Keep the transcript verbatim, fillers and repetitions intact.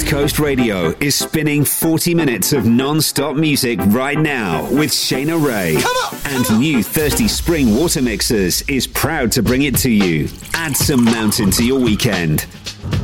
Coast Radio is spinning forty minutes of non-stop music right now with Shayna Ray. Come on, come and on. new Thirsty Spring Water Mixers is proud to bring it to you. Add some mountain to your weekend.